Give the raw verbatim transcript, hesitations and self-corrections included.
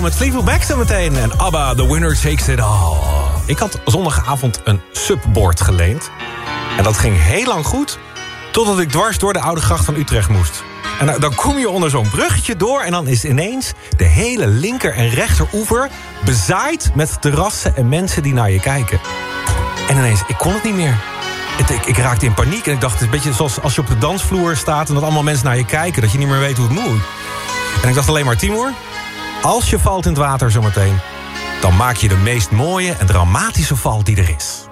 Met Fleetwood Mac zo meteen. En ABBA, The Winner Takes It All. Ik had zondagavond een subboard geleend. En dat ging heel lang goed. Totdat ik dwars door de Oude Gracht van Utrecht moest. En dan, dan kom je onder zo'n bruggetje door. En dan is ineens de hele linker- en rechteroever bezaaid met terrassen en mensen die naar je kijken. En ineens, ik kon het niet meer. Het, ik, ik raakte in paniek. En ik dacht, het is een beetje zoals als je op de dansvloer staat en dat allemaal mensen naar je kijken. Dat je niet meer weet hoe het moet. En ik dacht alleen maar, Timur, als je valt in het water zometeen, dan maak je de meest mooie en dramatische val die er is.